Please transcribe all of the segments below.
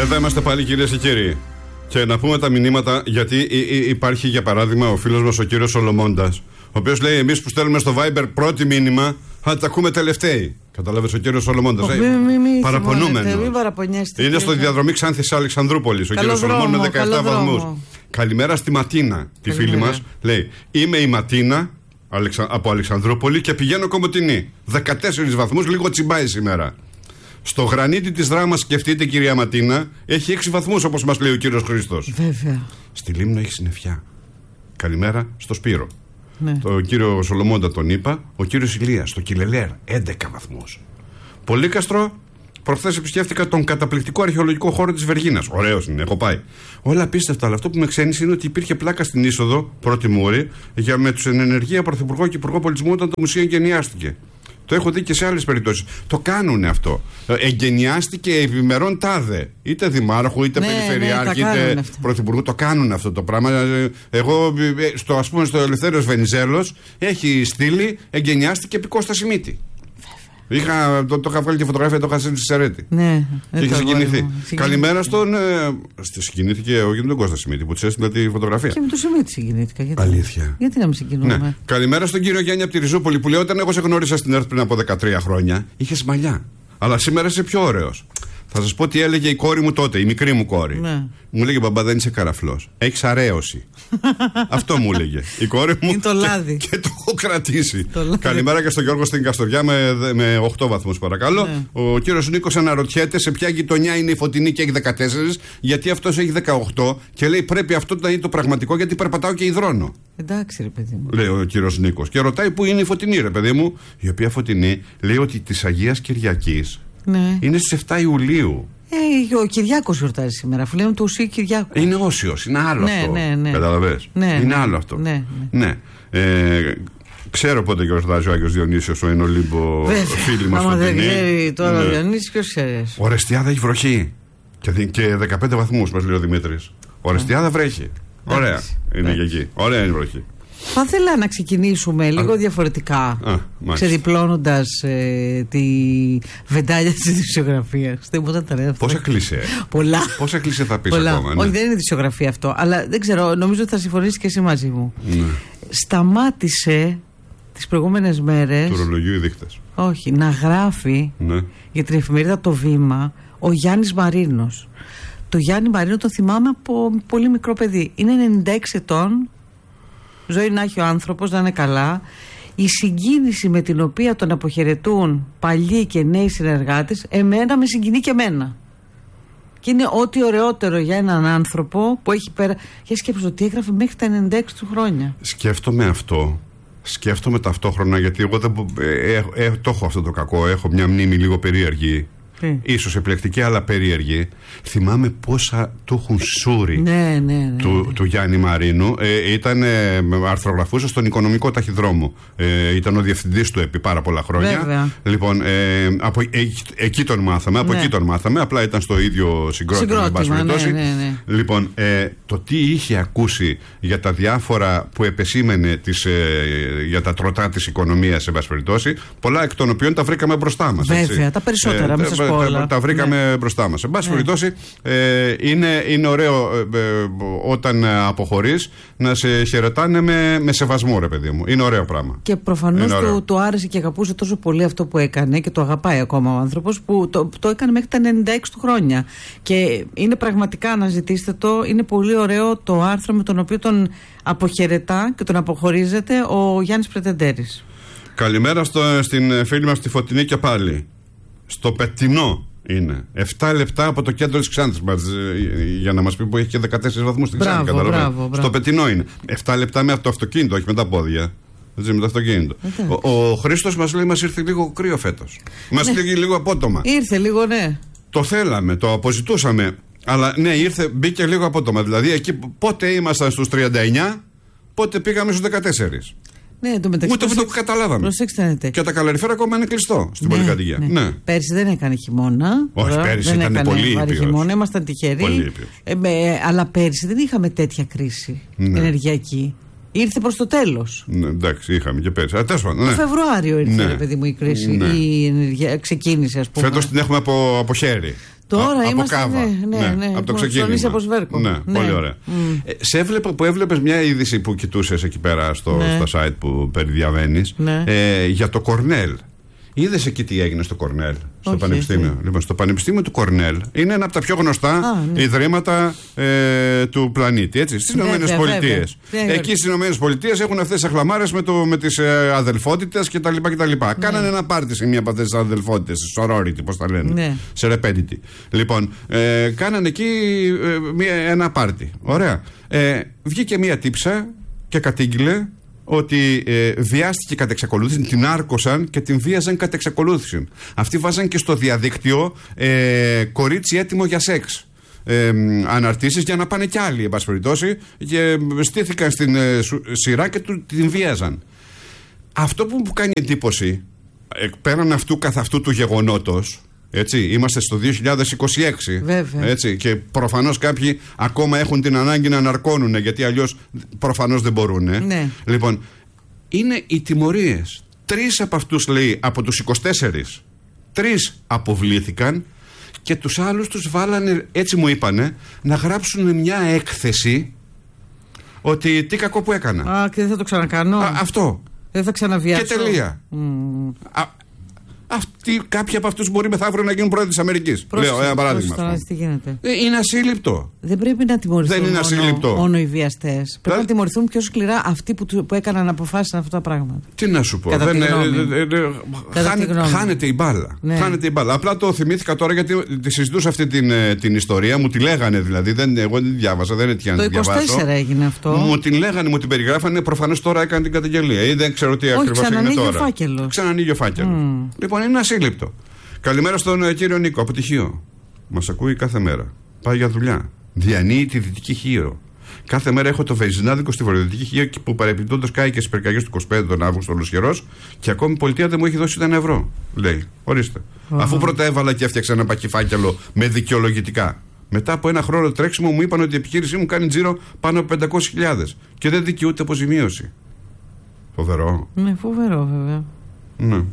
Εδώ είμαστε πάλι, κυρίες και κύριοι. Και να πούμε τα μηνύματα, γιατί υπάρχει για παράδειγμα ο φίλος μας ο κύριος Σολομώντας, ο οποίος λέει: εμείς που στέλνουμε στο Viber πρώτη μήνυμα, θα τα ακούμε τελευταίοι. Καταλάβες, ο κύριος Σολομώντας. Παραπονούμενος. Είναι στο διαδρομή Ξάνθης Αλεξανδρούπολης. Ο κύριος Σολομών με 17 βαθμούς. Καλημέρα στη Ματίνα, τη φίλη μας. Λέει: είμαι η Ματίνα από Αλεξανδρούπολη και πηγαίνω Κομοτηνή. 14 βαθμούς, λίγο τσιμπάει σήμερα. Στο γρανίτι της Δράμας, σκεφτείτε κυρία Ματίνα, έχει 6 βαθμούς όπως μας λέει ο κύριος Χρήστος. Βέβαια. Στη Λίμνο έχει συννεφιά. Καλημέρα στο Σπύρο. Ναι. Το κύριο Σολομώντα τον είπα. Ο κύριος Ηλίας στο Κιλελέρ 11 βαθμούς. Πολύκαστρο, προχθές επισκέφτηκα τον καταπληκτικό αρχαιολογικό χώρο της Βεργίνας. Ωραίος είναι, έχω πάει. Όλα απίστευτα, αλλά αυτό που με ξένησε είναι ότι υπήρχε πλάκα στην είσοδο, πρώτη μούρη, για με τους εν ενεργεία πρωθυπουργό και υπουργό πολιτισμού όταν το μουσείο εγκαινιάστηκε. Το έχω δει και σε άλλες περιπτώσεις. Το κάνουνε αυτό. Εγκαινιάστηκε επιμερών τάδε. Είτε δημάρχου, είτε περιφερειάρχη, είτε πρωθυπουργού. Το κάνουν αυτό το πράγμα. Εγώ, ας πούμε, στο Ελευθέριος Βενιζέλος έχει στείλει εγκαινιάστηκε επί Κώστα Σιμίτη. Το είχα βγάλει και φωτογραφία, το είχα στείλει στη Σερέτη. Ναι, και είχε συγκινηθεί. Καλημέρα στον. Συγκινήθηκε όχι με τον Κώστα Σιμίτη που του έστειλε τη φωτογραφία. Και με τον Σιμίτη συγκινήθηκα. Αλήθεια. Γιατί να μην συγκινούμε. Ναι. Καλημέρα στον κύριο Γιάννη από τη Ριζούπολη που λέει: όταν εγώ σε γνώρισα στην ΕΡΤ πριν από 13 χρόνια, είχε μαλλιά. Αλλά σήμερα είσαι πιο ωραίος. Θα σας πω τι έλεγε η κόρη μου τότε, η μικρή μου κόρη. Ναι. Μου έλεγε: μπαμπά, δεν είσαι καραφλός. Έχεις αρέωση. Αυτό μου έλεγε η κόρη μου. Είναι το λάδι. Και το έχω κρατήσει. Καλημέρα και στον Γιώργο στην Καστοριά με 8 βαθμούς, παρακαλώ. Ναι. Ο κύριος Νίκος αναρωτιέται σε ποια γειτονιά είναι η Φωτεινή και έχει 14, γιατί αυτός έχει 18 και λέει: πρέπει αυτό να είναι το πραγματικό, γιατί περπατάω και υδρώνω. Εντάξει, ρε παιδί μου. Λέει ο κύριος Νίκος. Και ρωτάει πού είναι η Φωτεινή, ρε παιδί μου. Η οποία Φωτεινή λέει ότι της Αγίας Κυριακής. Ναι. Είναι στις 7 Ιουλίου. Ο Κυριάκος γιορτάζει σήμερα. Αφού λέμε του Οσίου Κυριάκου. Είναι όσιος, είναι άλλο αυτό. Ναι. Καταλαβες. Ναι, είναι άλλο αυτό. Ναι. Ξέρω πότε γιορτάζει ο Άγιος Διονύσιος, ο Ενολύμπο, φίλοι μας. Άμα δεν ξέρει τώρα ο Διονύσιος, ποιος ξέρει. Ορεστιάδα έχει βροχή. Και 15 βαθμούς, μας λέει ο Δημήτρης. Ορεστιάδα βρέχει. Ωραία είναι και εκεί. Ωραία είναι η βροχή. Θα ήθελα να ξεκινήσουμε λίγο διαφορετικά, ξεδιπλώνοντας τη βεντάλια της ειδησιογραφίας. Πόσα κλισέ. Πολλά. Πόσα κλισέ θα πεις ακόμα. Όχι, δεν είναι ειδησιογραφία αυτό, αλλά δεν ξέρω, νομίζω ότι θα συμφωνήσεις και εσύ μαζί μου. Ναι. Σταμάτησε τις προηγούμενες μέρες του ρολογιού οι δείχτες. Όχι, να γράφει για την εφημερίδα Το Βήμα ο Γιάννης Μαρίνος. Το Γιάννη Μαρίνο τον θυμάμαι από πολύ μικρό παιδί. Είναι 96 ετών. Ζωή να έχει ο άνθρωπος, να είναι καλά. Η συγκίνηση με την οποία τον αποχαιρετούν παλιοί και νέοι συνεργάτες, εμένα με συγκινεί και εμένα. Και είναι ό,τι ωραιότερο για έναν άνθρωπο που έχει πέρα. Για σκέψου ότι έγραφε μέχρι τα 96 του χρόνια. Σκέφτομαι αυτό. Σκέφτομαι ταυτόχρονα, γιατί εγώ δεν το έχω αυτό το κακό. Έχω μια μνήμη λίγο περίεργη. Ίσως επιλεκτική, αλλά περίεργη. Θυμάμαι πόσα του έχουν σούρει του Γιάννη Μαρίνου. Αρθρογραφούσε στον Οικονομικό Ταχυδρόμο. Ήταν ο διευθυντής του επί πάρα πολλά χρόνια. Βέβαια. Λοιπόν, εκεί τον μάθαμε. Από εκεί τον μάθαμε. Απλά ήταν στο ίδιο συγκρότημα. Λοιπόν, το τι είχε ακούσει για τα διάφορα που επεσήμενε για τα τροτά της οικονομίας, σε πάση περιπτώσει, πολλά εκ των οποίων τα βρήκαμε μπροστά μας. Βέβαια, τα περισσότερα. Τα βρήκαμε μπροστά μας. Εν πάση περιπτώσει, είναι ωραίο όταν αποχωρείς να σε χαιρετάνε με σεβασμό, ρε παιδί μου. Είναι ωραίο πράγμα. Και προφανώς του άρεσε και αγαπούσε τόσο πολύ αυτό που έκανε και το αγαπάει ακόμα ο άνθρωπος, που το έκανε μέχρι τα 96 του χρόνια. Και είναι πραγματικά, να ζητήσετε το, είναι πολύ ωραίο το άρθρο με τον οποίο τον αποχαιρετά και τον αποχωρίζεται ο Γιάννης Πρετεντέρης. Καλημέρα στην φίλη μας τη Φωτεινή και πάλι. Στο Πετεινό είναι. 7 λεπτά από το κέντρο της Ξάνθης για να μας πει που έχει και 14 βαθμούς στην Ξάνθη. Στο Πετεινό είναι. 7 λεπτά με το αυτοκίνητο, όχι με τα πόδια. Έτσι, με το αυτοκίνητο. Ο Χρήστος μας λέει: μας ήρθε λίγο κρύο φέτος. Μας ήρθε λίγο απότομα. Ήρθε λίγο, ναι. Το θέλαμε, το αποζητούσαμε. Αλλά ναι, μπήκε λίγο απότομα. Δηλαδή εκεί πότε ήμασταν στους 39, πότε πήγαμε στους 14. Ναι, το μεταξύ. Ούτε αυτό που καταλάβαμε. Προσέξτε. Και τα καλαριφέρα ακόμα είναι κλειστό στην πολυκατοικία. Ναι. Πέρσι δεν έκανε χειμώνα. Όχι, πέρσι ήταν πολύ ήπιος. Χειμώνα, ήμασταν τυχεροί. Αλλά πέρσι δεν είχαμε τέτοια κρίση ενεργειακή. Ήρθε προς το τέλος. Ναι, εντάξει, είχαμε και πέρυσι. Το Φεβρουάριο ήρθε, ρε παιδί μου, η κρίση. Ναι. Η ενεργεια ξεκίνησε, ας πούμε. Φέτος την έχουμε από χέρι. Τώρα είμαστε. Από Κάβα. Ναι, από το ξεκίνημα. Από Σβέρκο. Ναι, πολύ ωραία. Σε έβλεπα που έβλεπες μια είδηση που κοιτούσες εκεί πέρα στο site που περιδιαβαίνεις για το Κορνέλ. Είδες εκεί τι έγινε στο Κορνέλ, στο Πανεπιστήμιο. Λοιπόν, στο Πανεπιστήμιο του Κορνέλ είναι ένα από τα πιο γνωστά ιδρύματα του πλανήτη. Έτσι, στις Ηνωμένες Πολιτείες. Εκεί στις Ηνωμένες Πολιτείες έχουν αυτές τις αχλαμάρες με τις αδελφότητες κτλ. Κάνανε ένα πάρτι σε μία από αυτές τις αδελφότητες, sorority, πώς τα λένε. Serendipity. Λοιπόν, κάνανε εκεί ένα πάρτι. Ωραία. Βγήκε μία τύψα και κατήγγειλε ότι βιάστηκε κατ' εξακολούθηση, την άρκωσαν και την βίαζαν κατ' εξακολούθηση. Αυτοί βάζαν και στο διαδίκτυο κορίτσι έτοιμο για σεξ. Αναρτήσεις για να πάνε κι άλλοι, εν πάση περιπτώσει, και στήθηκαν στην σειρά και την βίαζαν. Αυτό που μου κάνει εντύπωση, πέραν αυτού καθ' αυτού του γεγονότος, έτσι, είμαστε στο 2026. Βέβαια. Έτσι, και προφανώς κάποιοι ακόμα έχουν την ανάγκη να ναρκώνουν, γιατί αλλιώς προφανώς δεν μπορούν. Ναι. Λοιπόν, είναι οι τιμωρίες. 3 από αυτούς, λέει, από τους 24, 3 αποβλήθηκαν και τους άλλους τους βάλανε, έτσι μου είπανε, να γράψουν μια έκθεση ότι τι κακό που έκανα. Και δεν θα το ξανακάνω. Αυτό. Δεν θα ξαναβιάσω. Και τελεία. Κάποιοι από αυτούς μπορεί μεθαύριο να γίνουν πρόεδροι της Αμερικής. Λέω ένα παράδειγμα. Τι γίνεται. Είναι ασύλληπτο. Δεν πρέπει να τιμωρηθούν μόνο οι βιαστές. Πρέπει να τιμωρηθούν πιο σκληρά αυτοί που έκαναν, αποφάσισαν αυτά τα πράγματα. Τι να σου πω. Χάνεται η μπάλα. Ναι. Χάνεται η μπάλα. Απλά το θυμήθηκα τώρα γιατί τη συζητούσα αυτή την ιστορία. Μου τη λέγανε δηλαδή. Εγώ δεν τη διάβασα. Δεν έτυχε να τη διαβάσω. Το 24 έγινε αυτό. Μου την λέγανε, μου την περιγράφανε. Προφανώς τώρα έκανε την καταγγελία. Ή δεν ξέρω τι ακριβώς έγινε τώρα. Ξανανοίγει ο φάκελος. Λοιπόν, είναι ασύλληπτο. Καλημέρα στον κύριο Νίκο από τη Χίο. Μας ακούει κάθε μέρα. Πάει για δουλειά. Διανύει τη Δυτική Χίο. Κάθε μέρα έχω το βενζινάδικο στη Βορειοδυτική Χίο που παρεπιπτόντως κάει και στις πυρκαγιές του 25 τον Αύγουστο ολοσχερός και ακόμη η πολιτεία δεν μου έχει δώσει ένα ευρώ. Λέει, ορίστε. Αφού πρώτα έβαλα και έφτιαξα ένα πακιφάκελο με δικαιολογητικά. Μετά από ένα χρόνο τρέξιμο μου είπαν ότι η επιχείρησή μου κάνει τζίρο πάνω από 500.000 και δεν δικαιούται αποζημίωση. Φοβερό. Ναι, φοβερό βέβαια. Ναι.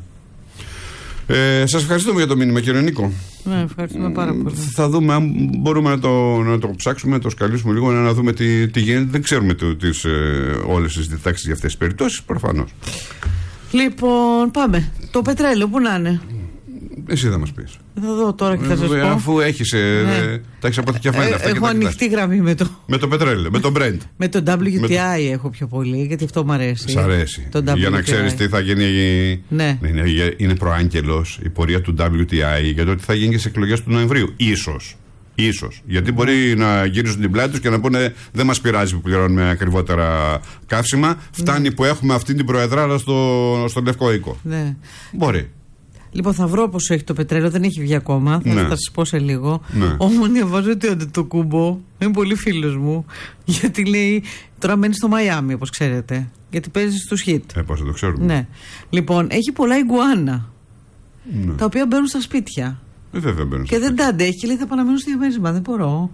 Σας ευχαριστούμε για το μήνυμα, κύριε Νίκο. Ναι, ευχαριστούμε πάρα πολύ. Θα δούμε αν μπορούμε να το ψάξουμε, να το σκαλίσουμε λίγο, να δούμε τι γίνεται. Δεν ξέρουμε όλες τις διτάξεις για αυτές τις περιπτώσεις, προφανώς. Λοιπόν, πάμε. Το πετρέλαιο, πού να είναι? Εσύ θα μας πεις. Θα δω τώρα και θα σας πω. Αφού έχεις, τα έχεις αποθηκευμένα αυτά. Έχω ανοιχτή γραμμή με το πετρέλαιο, με το Brent. Με το WTI έχω πιο πολύ, γιατί αυτό μου αρέσει. Σ' αρέσει. Για να ξέρεις τι θα γίνει. Ναι. Είναι προάγγελος η πορεία του WTI για το ότι θα γίνει και στις εκλογές του Νοεμβρίου. Ίσως. Γιατί μπορεί να γυρίσουν την πλάτη τους και να πούνε δεν μας πειράζει που πληρώνουμε ακριβότερα καύσιμα. Φτάνει που έχουμε αυτή την προεδράρα στο Λευκό Οίκο. Ναι. Μπορεί. Λοιπόν, θα βρω πόσο έχει το πετρέλαιο, δεν έχει βγει ακόμα. Θα σας πω σε λίγο. Ναι. Όμως διαβάζω ότι ο Αντετοκούμπο είναι πολύ φίλος μου. Γιατί λέει, τώρα μένει στο Μαϊάμι, όπως ξέρετε. Γιατί παίζει στους Χιτ. Πώς το ξέρουμε. Ναι. Λοιπόν, έχει πολλά ιγκουάνα. Ναι. Τα οποία μπαίνουν στα σπίτια. Βέβαια μπαίνουν. Και δεν τα αντέχει, λέει, θα πάω να μένω στο διαμέρισμα. Δεν μπορώ.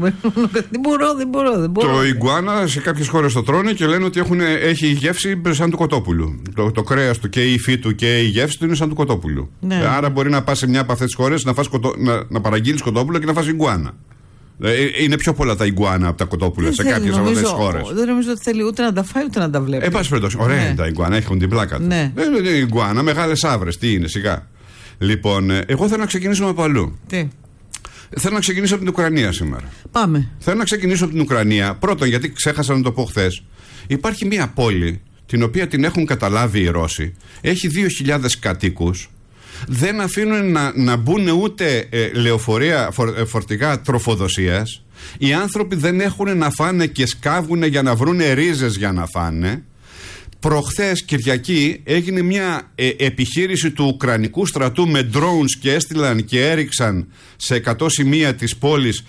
Δεν μπορώ. Το ιγκουάνα σε κάποιες χώρες το τρώνε και λένε ότι έχει γεύση σαν του κοτόπουλου. Το κρέας του και η υφή του και η γεύση του είναι σαν του κοτόπουλου. Ναι. Άρα μπορεί να πας σε μια από αυτές τις χώρες να παραγγείλεις κοτόπουλο και να φας ιγκουάνα. Είναι πιο πολλά τα ιγκουάνα από τα κοτόπουλα σε κάποιες από αυτές τις χώρες. Δεν νομίζω ότι θέλει ούτε να τα φάει ούτε να τα βλέπει. Εν πάση περιπτώσει, ωραία είναι τα ιγκουάνα, έχουν την πλάκα του. Ναι. Ιγκουάνα, μεγάλες άβρες, τι είναι, σιγά. Λοιπόν, εγώ θέλω να ξεκινήσουμε από αλλού. Τι? Θέλω να ξεκινήσω από την Ουκρανία σήμερα. Πάμε. Θέλω να ξεκινήσω από την Ουκρανία. Πρώτον, γιατί ξέχασα να το πω χθες. Υπάρχει μια πόλη την οποία την έχουν καταλάβει οι Ρώσοι. Έχει 2.000 κατοίκους. Δεν αφήνουν να μπουν ούτε λεωφορεία φορτηγά τροφοδοσίας. Οι άνθρωποι δεν έχουν να φάνε και σκάβουν για να βρουν ρίζες για να φάνε. Προχθές Κυριακή έγινε μια επιχείρηση του Ουκρανικού στρατού με drones και έστειλαν και έριξαν σε 100 σημεία της πόλης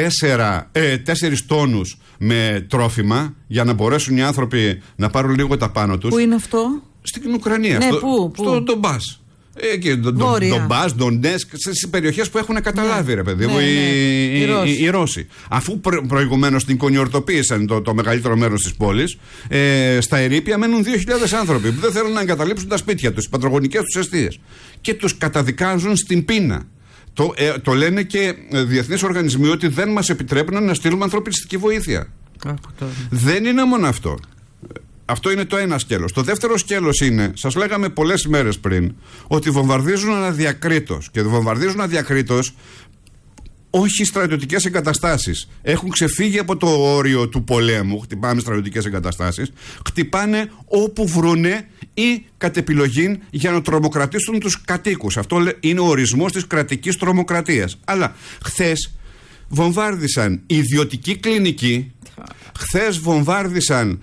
4 τόνους με τρόφιμα για να μπορέσουν οι άνθρωποι να πάρουν λίγο τα πάνω τους. Πού είναι αυτό? Στην Ουκρανία, ναι, στο Ντομπάς. Εκεί, Ντομπάς, Ντονέτσκ, στις περιοχές που έχουν καταλάβει, ρε παιδί μου, οι Ρώσοι. Αφού προηγουμένως την κονιορτοποίησαν το μεγαλύτερο μέρος της πόλης, στα ερείπια μένουν 2.000 άνθρωποι που δεν θέλουν να εγκαταλείψουν τα σπίτια τους, τις πατρογονικές τους εστίες. Και τους καταδικάζουν στην πείνα. Το λένε και διεθνείς οργανισμοί ότι δεν μας επιτρέπουν να στείλουμε ανθρωπιστική βοήθεια. Δεν είναι μόνο αυτό. Αυτό είναι το ένα σκέλος. Το δεύτερο σκέλος είναι, σας λέγαμε πολλές μέρες πριν, ότι βομβαρδίζουν αναδιακρίτως. Και βομβαρδίζουν αδιακρίτως όχι στρατιωτικές εγκαταστάσεις. Έχουν ξεφύγει από το όριο του πολέμου. Χτυπάμε στρατιωτικές εγκαταστάσεις. Χτυπάνε όπου βρούνε ή κατ' επιλογή για να τρομοκρατήσουν τους κατοίκους. Αυτό είναι ο ορισμός της κρατικής τρομοκρατίας. Αλλά χθες βομβάρδισαν ιδιωτική κλινική. Χθες βομβάρδισαν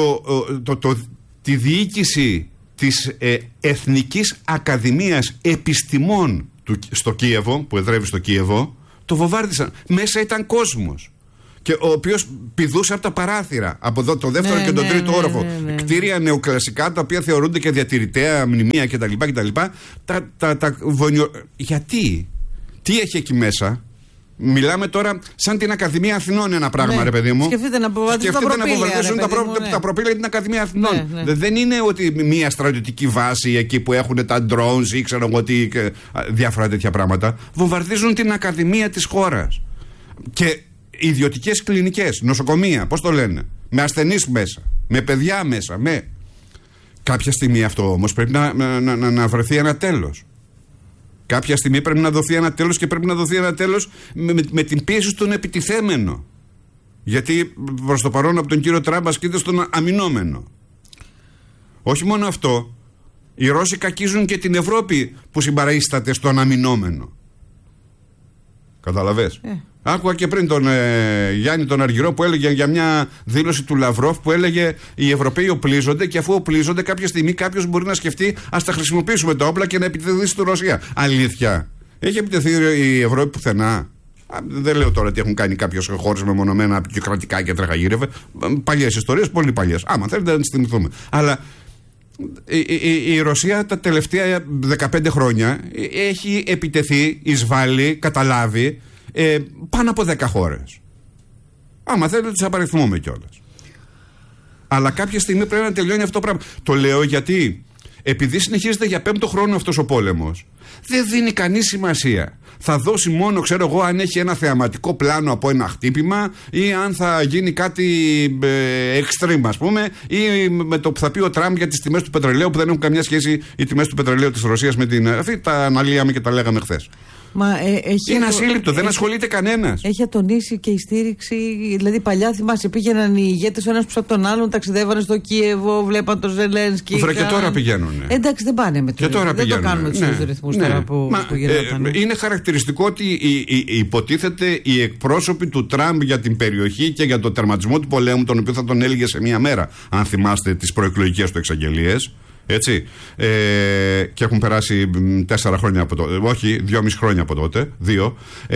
τη διοίκηση της Εθνικής Ακαδημίας Επιστημών στο Κίεβο, που εδρεύει στο Κίεβο. Το βομβάρδισαν. Μέσα ήταν κόσμος. Και ο οποίος πηδούσε από τα παράθυρα. Από εδώ, το δεύτερο και τον τρίτο όροφο. Κτίρια νεοκλασικά, τα οποία θεωρούνται και διατηρητέα μνημεία κτλ. Γιατί? Τι έχει εκεί μέσα? Μιλάμε τώρα σαν την Ακαδημία Αθηνών, ένα πράγμα, ρε παιδί μου. Σκεφτείτε να βομβαρδίσουν τα προπήλαια την Ακαδημία Αθηνών. Δεν είναι ότι μια στρατιωτική βάση εκεί που έχουν τα drones ή ξέρω εγώ τι, διάφορα τέτοια πράγματα. Βομβαρδίζουν την Ακαδημία της χώρας. Και ιδιωτικές κλινικές, νοσοκομεία, πώς το λένε. Με ασθενείς μέσα, με παιδιά μέσα, Κάποια στιγμή αυτό όμως πρέπει να βρεθεί ένα τέλος. Κάποια στιγμή πρέπει να δοθεί ένα τέλος, και πρέπει να δοθεί ένα τέλος με την πίεση στον επιτιθέμενο. Γιατί προς το παρόν από τον κύριο Τραμπ ασκείται στον αμυνόμενο. Όχι μόνο αυτό, οι Ρώσοι κακίζουν και την Ευρώπη που συμπαραίσταται στον αμυνόμενο. Καταλαβες? Άκουγα και πριν τον Γιάννη τον Αργυρό που έλεγε για μια δήλωση του Λαυρόφ που έλεγε οι Ευρωπαίοι οπλίζονται, και αφού οπλίζονται κάποια στιγμή κάποιος μπορεί να σκεφτεί ας τα χρησιμοποιήσουμε τα όπλα και να επιτεθεί στη Ρωσία. Αλήθεια? Έχει επιτεθεί η Ευρώπη πουθενά? Δεν λέω τώρα ότι έχουν κάνει κάποιες χώρες μεμονωμένα απεικιοκρατικά και τρεχαγύρευε. Παλιές ιστορίες, πολύ παλιές. Άμα θέλετε να τις θυμηθούμε. Αλλά η Ρωσία τα τελευταία 15 χρόνια έχει επιτεθεί, εισβάλλει, καταλάβει πάνω από 10 χώρες. Άμα θέλετε τις απαριθμούμε κιόλας. Αλλά κάποια στιγμή πρέπει να τελειώνει αυτό το πράγμα. Το λέω γιατί επειδή συνεχίζεται για 5ο χρόνο αυτός ο πόλεμος, δεν δίνει κανείς σημασία. Θα δώσει μόνο, ξέρω εγώ, αν έχει ένα θεαματικό πλάνο από ένα χτύπημα, ή αν θα γίνει κάτι extreme, ας πούμε, ή με το που θα πει ο Τραμπ για τις τιμές του πετρελαίου, που δεν έχουν καμιά σχέση οι τιμές του πετρελαίου της Ρωσίας με την. Αυτή τα αναλύαμε και τα λέγαμε χθες. Είναι ασύλληπτο, δεν ασχολείται κανένας. Έχει ατονίσει και η στήριξη. Δηλαδή, παλιά θυμάσαι, πήγαιναν οι ηγέτες ο ένας προς τον άλλον, ταξιδεύανε στο Κίεβο, βλέπαν τον Ζελένσκι. Βρε, και τώρα πηγαίνουν. Εντάξει, δεν πάνε με τους ρυθμούς. Δεν το κάνουμε τους ρυθμούς τώρα που γινόταν. Είναι χαρακτηριστικό ότι υποτίθεται οι εκπρόσωποι του Τραμπ για την περιοχή και για το τερματισμό του πολέμου, τον οποίο θα τον έλεγε σε μία μέρα, αν θυμάστε τις προεκλογικές του εξαγγελίες. Έτσι. Και έχουν περάσει 4 χρόνια από τότε. Όχι, 2,5 χρόνια από τότε. 2.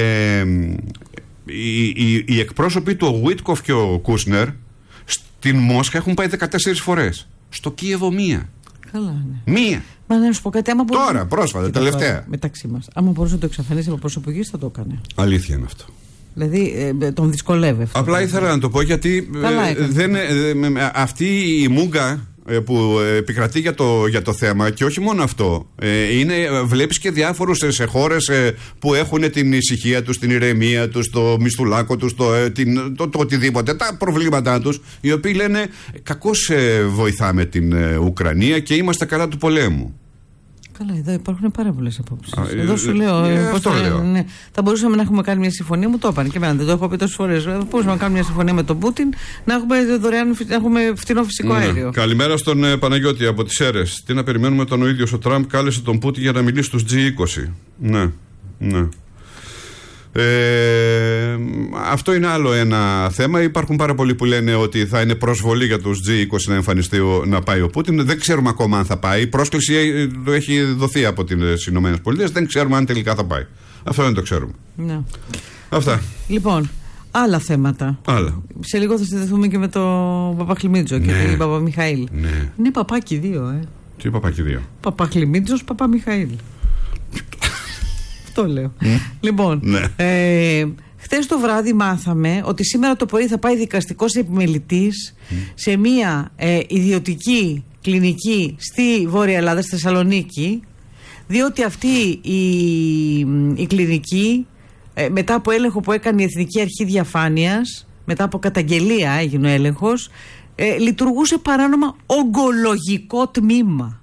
Οι εκπρόσωποι του, ο Γουίτκοφ και ο Κούσνερ, στην Μόσχα έχουν πάει 14 φορές. Στο Κίεβο 1. Καλά, ναι. 1. Μα να σου πω κάτι, άμα μπορούσε. Τώρα, πρόσφατα, τελευταία. Μεταξύ μας. Άμα μπορούσε να το εξαφανίσει από προσωπικής, θα το έκανε. Αλήθεια είναι αυτό. Δηλαδή τον δυσκολεύει αυτό. Απλά ήθελα να το πω γιατί αυτή η μούγκα που επικρατεί για το θέμα, και όχι μόνο αυτό, βλέπεις και διάφορους σε χώρες που έχουν την ησυχία τους, την ηρεμία τους, το μισθουλάκο τους, το οτιδήποτε, τα προβλήματά τους, οι οποίοι λένε κακώς βοηθάμε την Ουκρανία και είμαστε κατά του πολέμου. Καλά, εδώ υπάρχουν πάρα πολλές απόψεις. Εδώ σου λέω. Ναι. Θα μπορούσαμε να έχουμε κάνει μια συμφωνία, μου το είπαν και εμένα, δεν το έχω πει τόσες φορές. Θα μπορούσαμε να κάνουμε μια συμφωνία με τον Πούτιν, να έχουμε δωρεάν, να έχουμε φθηνό φυσικό αέριο. Καλημέρα στον Παναγιώτη από τις Σέρρες. Τι να περιμένουμε όταν ο ίδιος ο Τραμπ κάλεσε τον Πούτιν για να μιλήσει στους G20. Ναι. Αυτό είναι άλλο ένα θέμα. Υπάρχουν πάρα πολλοί που λένε ότι θα είναι προσβολή για τους G20 να εμφανιστεί, να πάει ο Πούτιν. Δεν ξέρουμε ακόμα αν θα πάει. Η πρόσκληση έχει δοθεί από τις ΗΠΑ. Δεν ξέρουμε αν τελικά θα πάει. Αυτό δεν το ξέρουμε. Ναι. Αυτά. Λοιπόν, άλλα θέματα. Σε λίγο θα συνδεθούμε και με τον Παπαχλημίτζο και τον Παπαμιχαήλ. Ναι. Είναι παπάκι 2, Τι Παπακιδίου? Παπαχλημίτσος Παπαμιχαήλ. Αυτό λέω. Λοιπόν, χθες το βράδυ μάθαμε ότι σήμερα το πρωί θα πάει δικαστικός επιμελητής σε μια ιδιωτική κλινική στη Βόρεια Ελλάδα, στη Θεσσαλονίκη, διότι αυτή η κλινική, μετά από έλεγχο που έκανε η Εθνική Αρχή Διαφάνειας, μετά από καταγγελία έγινε ο έλεγχος, λειτουργούσε παράνομα ογκολογικό τμήμα.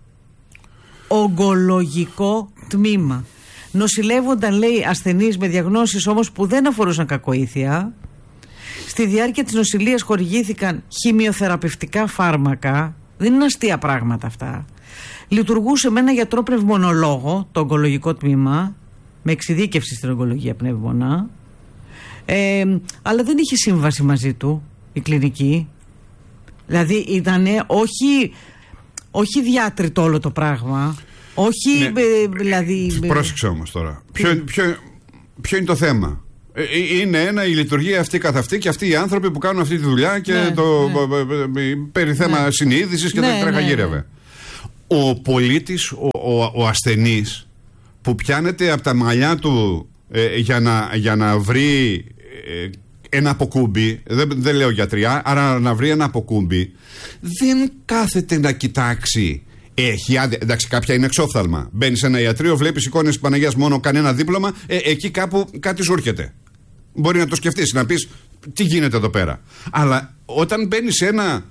Ογκολογικό τμήμα. Νοσηλεύονταν, λέει, ασθενείς με διαγνώσεις όμως που δεν αφορούσαν κακοήθεια. Στη διάρκεια της νοσηλείας χορηγήθηκαν χημειοθεραπευτικά φάρμακα. Δεν είναι αστεία πράγματα αυτά. Λειτουργούσε με ένα γιατρό πνευμονολόγο το ογκολογικό τμήμα, με εξειδίκευση στην ογκολογία πνεύμονα, αλλά δεν είχε σύμβαση μαζί του η κλινική. Δηλαδή ήταν όχι διάτριτο όλο το πράγμα. Όχι, δηλαδή. Πρόσεξε όμως τώρα. Ποιο είναι το θέμα? Είναι η λειτουργία αυτή καθ' αυτή και αυτοί οι άνθρωποι που κάνουν αυτή τη δουλειά και περί θέμα συνείδησης και δεν τρέχα. Ο πολίτης, ο ασθενής που πιάνεται από τα μαλλιά του για να βρει ένα αποκούμπι, δεν λέω γιατριά, άρα να βρει ένα αποκούμπι, δεν κάθεται να κοιτάξει. Εντάξει, κάποια είναι εξόφθαλμα. Μπαίνει σε ένα ιατρείο, βλέπει εικόνες της Παναγίας μόνο, κανένα δίπλωμα, εκεί κάπου κάτι σου έρχεται. Μπορεί να το σκεφτείς, να πεις τι γίνεται εδώ πέρα. Αλλά όταν μπαίνει σε ένα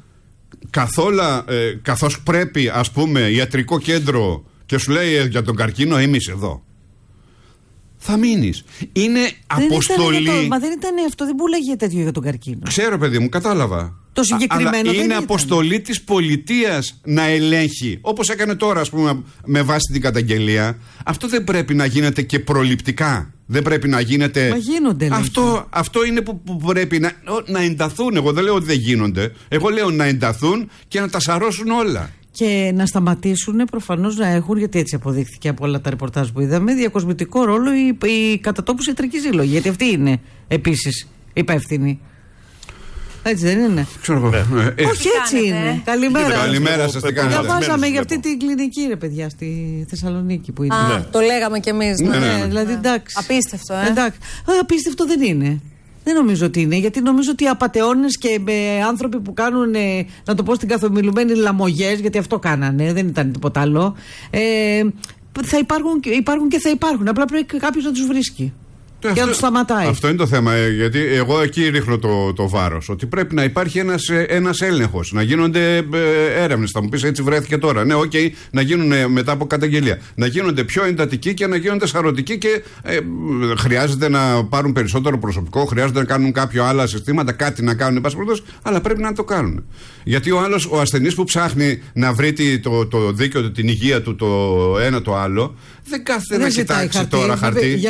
καθώς πρέπει, ας πούμε, ιατρικό κέντρο και σου λέει για τον καρκίνο, εμείς εδώ, θα μείνεις. Είναι αποστολή. Μα δεν ήταν αυτό, δεν πουλάγε τέτοιο για τον καρκίνο. Ξέρω, παιδί μου, κατάλαβα. Το συγκεκριμένο είναι αποστολή της πολιτείας να ελέγχει. Όπως έκανε τώρα, ας πούμε, με βάση την καταγγελία. Αυτό δεν πρέπει να γίνεται και προληπτικά. Δεν πρέπει να γίνεται. Μα γίνονται, αυτό είναι που πρέπει να ενταθούν. Εγώ δεν λέω ότι δεν γίνονται. Εγώ λέω να ενταθούν και να τα σαρώσουν όλα. Και να σταματήσουν προφανώς να έχουν, γιατί έτσι αποδείχθηκε από όλα τα ρεπορτάζ που είδαμε, διακοσμητικό ρόλο οι κατατόπους ιατρικοί σύλλογοι. Γιατί αυτοί είναι επίσης υπεύθυνοι. Έτσι δεν είναι? Όχι, έτσι είναι. Καλημέρα. Καλημέρα σας, τι κάνετε? Διαβάζαμε για αυτή την κλινική, ρε παιδιά, στη Θεσσαλονίκη που είναι. Το λέγαμε κι εμείς. Δηλαδή εντάξει. Απίστευτο, απίστευτο δεν είναι. Δεν νομίζω ότι είναι, γιατί νομίζω ότι οι απατεώνες και άνθρωποι που κάνουν, να το πω στην καθομιλουμένη, λαμογές, γιατί αυτό κάνανε, δεν ήταν τίποτα άλλο, θα υπάρχουν και θα υπάρχουν. Απλά πρέπει κάποιος να τους βρίσκει. Και να τους σταματάει. Αυτό είναι το θέμα, γιατί εγώ εκεί ρίχνω το βάρος. Ότι πρέπει να υπάρχει ένας έλεγχος, να γίνονται έρευνες. Θα μου πεις, έτσι βρέθηκε τώρα. Ναι, να γίνουν μετά από καταγγελία. Να γίνονται πιο εντατικοί και να γίνονται σαρωτικοί και χρειάζεται να πάρουν περισσότερο προσωπικό, χρειάζεται να κάνουν κάποια άλλα συστήματα, κάτι να κάνουν, αλλά πρέπει να το κάνουν. Γιατί ο ασθενής που ψάχνει να βρει το δίκαιο του, την υγεία του, το ένα το άλλο, δεν κάθεται να κοιτάξει τώρα χαρτί.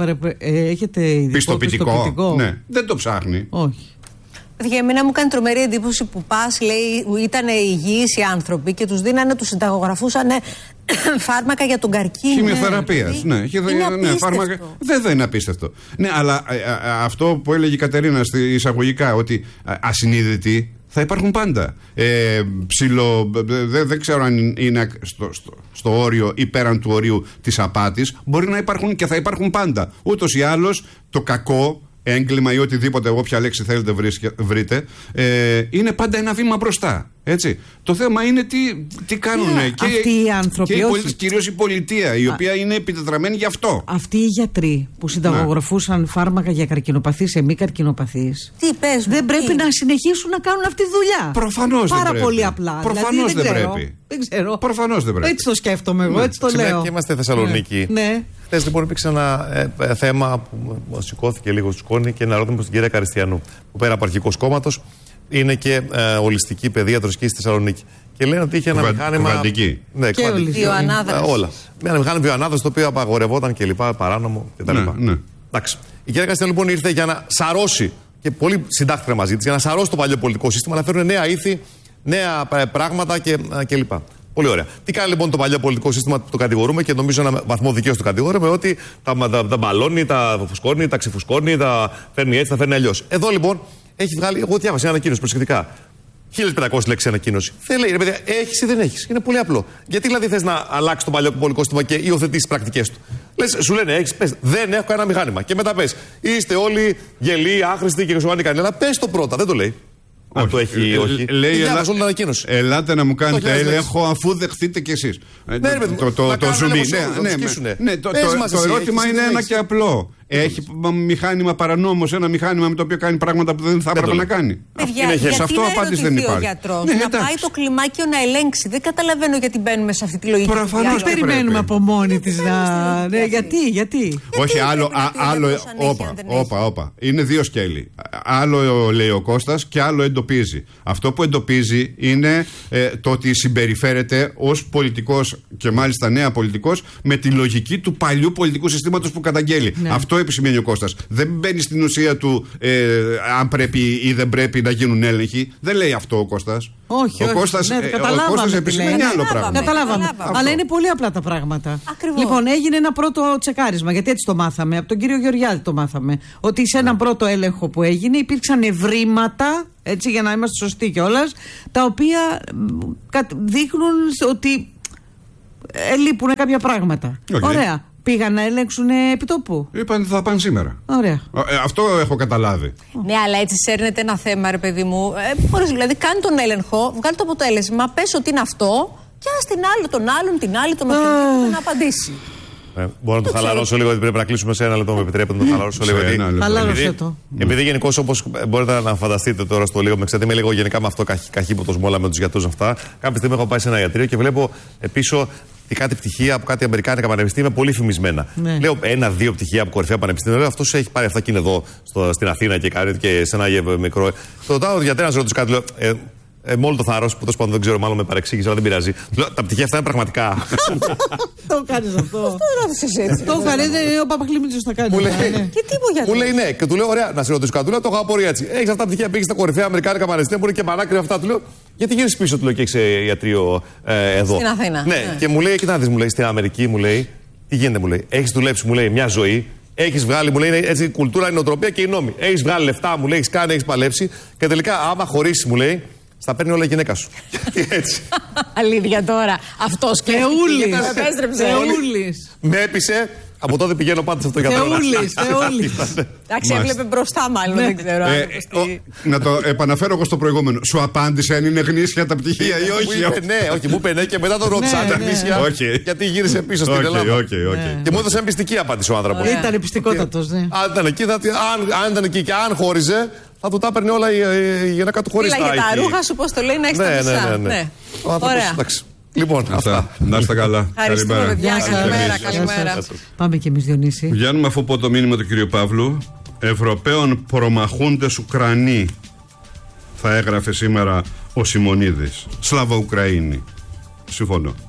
Έχετε πιστοποιητικό? Ναι, δεν το ψάχνει. Όχι. Για εμένα μου κάνει τρομερή εντύπωση που πας, λέει, ήταν υγιείς οι άνθρωποι και τους δίνανε, τους συνταγογραφούσαν φάρμακα για τον καρκίνο. Χημειοθεραπείας, ναι. Φάρμακα. Δεν είναι απίστευτο. Ναι, αλλά αυτό που έλεγε η Κατερίνα εισαγωγικά, ότι ασυνείδητοι θα υπάρχουν πάντα. Δεν ξέρω αν είναι στο όριο ή πέραν του ορίου της απάτης. Μπορεί να υπάρχουν και θα υπάρχουν πάντα. Ούτως ή άλλως το κακό έγκλημα ή οτιδήποτε, όποια λέξη θέλετε βρείτε, είναι πάντα ένα βήμα μπροστά. Έτσι. Το θέμα είναι τι κάνουν και αυτοί οι άνθρωποι, και κυρίως η πολιτεία, η οποία είναι επιτετραμένη γι' αυτό. Αυτοί οι γιατροί που συνταγογραφούσαν φάρμακα για καρκινοπαθείς σε μη καρκινοπαθείς, δεν πρέπει να συνεχίσουν να κάνουν αυτή τη δουλειά? Προφανώς δεν πρέπει. Πάρα πολύ απλά. Προφανώς δεν πρέπει. Δεν ξέρω. Προφανώς δεν πρέπει. Έτσι το σκέφτομαι εγώ, έτσι το λέω. Και είμαστε Θεσσαλονίκη. Ναι. Χθες λοιπόν υπήρξε ένα θέμα που σηκώθηκε λίγο στους σκόνη και ένα ερώτημα προς την κυρία Καριστιανού, που πέρα από αρχικός κόμματος είναι και ολιστική παιδίατρος στη Θεσσαλονίκη. Και λένε ότι είχε ένα μηχάνημα. Κουβαντική. Ναι, και βιοανάδραση. Όλα. Ένα μηχάνημα βιοανάδραση το οποίο απαγορευόταν και λοιπά, παράνομο κτλ. Ναι. Εντάξει. Η κυρία Καριστιανού λοιπόν ήρθε για να σαρώσει, και πολλοί συντάχθηκαν μαζί της, για να σαρώσει το παλιό πολιτικό σύστημα, να φέρουν νέα ήθη, νέα πράγματα κλπ. Πολύ ωραία. Τι κάνει λοιπόν το παλιό πολιτικό σύστημα που το κατηγορούμε, και νομίζω ένα βαθμό δικαίως το κατηγορούμε, ότι τα μπαλώνει, τα φουσκώνει, τα ξεφουσκώνει, τα φέρνει έτσι, τα φέρνει αλλιώς. Εδώ λοιπόν έχει βγάλει, εγώ διάβασα ένα ανακοίνωση προσεκτικά. 1500 λέξεις ανακοίνωση. Δεν λέει, ρε παιδιά, έχεις ή δεν έχεις. Είναι πολύ απλό. Γιατί δηλαδή θες να αλλάξεις το παλιό πολιτικό σύστημα και υιοθετήσεις πρακτικές του. Λες, σου λένε, έχεις, πες, δεν έχω κανένα μηχάνημα. Και μετά πες, είστε όλοι γελοί, άχρηστοι και χρησιμοποιάνε κανένα. Αλλά πες το πρώτα, δεν το λέει. Αν το έχει ή όχι. Λέει, ελάτε να μου κάνετε έλεγχο αφού δεχτείτε κι εσείς. Το ζουμί. Το ερώτημα είναι ένα και απλό. Έχει μηχάνημα παρανόμως, ένα μηχάνημα με το οποίο κάνει πράγματα που δεν θα έπρεπε να κάνει. Σε αυτό απάντηση δεν υπάρχει. Ο γιατρός να πάει το κλιμάκιο να ελέγξει. Δεν καταλαβαίνω γιατί μπαίνουμε σε αυτή τη λογική. Προφανώς περιμένουμε από μόνη της να. Γιατί. Όχι, άλλο. Όπα. Είναι δύο σκέλη. Άλλο λέει ο Κώστας και άλλο εντοπίζει. Αυτό που εντοπίζει είναι το ότι συμπεριφέρεται ως πολιτικός και μάλιστα νέα πολιτικός με τη λογική του παλιού πολιτικού συστήματος που καταγγέλει. Αυτό επισημαίνει ο Κώστας. Δεν μπαίνει στην ουσία του αν πρέπει ή δεν πρέπει να γίνουν έλεγχοι. Δεν λέει αυτό ο Κώστας. Όχι. Ο Κώστας επισημαίνει άλλο πράγμα. Καταλάβαμε. Αλλά είναι πολύ απλά τα πράγματα. Ακριβώς. Λοιπόν, έγινε ένα πρώτο τσεκάρισμα, γιατί έτσι το μάθαμε. Από τον κύριο Γεωργιάδη το μάθαμε. Ότι σε ένα πρώτο έλεγχο που έγινε υπήρξαν ευρήματα, έτσι για να είμαστε σωστοί κιόλας, τα οποία δείχνουν ότι λείπουν κάποια πράγματα. Ωραία. Πήγαν να ελέγξουν επιτόπου. Είπαν ότι θα πάνε σήμερα. Ωραία. Αυτό έχω καταλάβει. Ναι, αλλά έτσι σέρνεται ένα θέμα, ρε παιδί μου. Μπορείς δηλαδή, κάνει τον έλεγχο, βγάλει το αποτέλεσμα, πες ότι είναι αυτό και ας την άλλη, τον άλλον, την άλλη, τον οποιοδήποτε να απαντήσει. Μπορώ να το χαλαρώσω λίγο, γιατί πρέπει να κλείσουμε σε ένα λεπτό. Με επιτρέπετε να το χαλαρώσω λίγο. Χαλάρωσε το. Επειδή γενικώς, όπως μπορείτε να φανταστείτε τώρα στο λίγο, με ξέρετε, είμαι λίγο γενικά με αυτό καχύποπτος μόλα με τους γιατρούς αυτά. Κάποια στιγμή έχω πάει σε ένα ιατρείο και βλέπω πίσω κάτι πτυχία από κάτι αμερικάνικα πανεπιστήμια πολύ φημισμένα. Ναι. Λέω 1-2 πτυχία από κορυφαία πανεπιστήμια. Λέω αυτός έχει πάρει αυτά και είναι εδώ στην Αθήνα και κάνει και σε ένα μικρό. Το ρωτάω γιατρέα να ρωτήσω κάτι. Λέω, με όλο το θάρρος που τόσο πάντων δεν ξέρω, μάλλον με παρεξήγησε, αλλά δεν πειράζει. Λέω, τα πτυχία αυτά είναι πραγματικά. Το κάνεις αυτό. Το ρώτησες έτσι. Το έκανε, ο Παπαχλήμιτσος τα κάνει. Και τι μου γιατί. Μου λέει ναι, και του λέω, ωραία, να σε ρωτήσω κάτι. Του λέω, το έχω απορία έτσι. Έχεις αυτά τα πτυχία, πήγες στα κορυφαία αμερικάνικα πανεπιστήμια που είναι και πανάκριβα αυτά. Του λέω, γιατί γύρισες πίσω, του λέω, και έχεις ιατρείο εδώ. Στην Αθήνα. Ναι, και μου λέει, κοιτά, μου λέει, στην Αμερική, μου λέει, τι γίνεται, μου λέει, έχεις δουλέψει, μου λέει, μια ζωή. Έχεις βγάλει, μου λέει, έτσι η κουλτούρα, η νοοτροπία και οι νόμοι. Έχεις βγάλει λεφτά, μου λέει, έχεις κάνει, έχεις παλέψει. Και τελικά, άμα χωρίσει, μου λέει, στα παίρνει όλα η γυναίκα σου. Γιατί έτσι. Αλήθεια τώρα. Αυτό και Θεούλης. Με έπεισε. Από τότε πηγαίνω πάντα σε αυτό για το Θεούλης. Εντάξει, έβλεπε μπροστά, μάλλον. Δεν ξέρω. Να το επαναφέρω εγώ στο προηγούμενο. Σου απάντησε αν είναι γνήσια τα πτυχία ή όχι. Ναι, όχι, μου είπε ναι και μετά το ρώτησα αν ήταν γνήσια. Γιατί γύρισε πίσω στην Ελλάδα. Και μου έδωσε πιστική απάντηση ο άνθρωπος. Ήταν πιστικότατος, ναι. Αν ήταν εκεί και αν χώριζε, θα του τα έπαιρνε όλα η γυναίκα του χωρίς τα. Για τα ρούχα σου, πώς το λέει, να έχεις τα μισά. Ναι. Ωραία. Λοιπόν, αυτά. Να είστε καλά. Καλημέρα. Πάμε κι εμείς, Διονύση. Βγαίνουμε αφού πω το μήνυμα του κ. Παύλου. Ευρωπαίων προμαχούντες Ουκρανοί, θα έγραφε σήμερα ο Σιμονίδης. Σλάβα Ουκραΐνη. Συμφωνώ.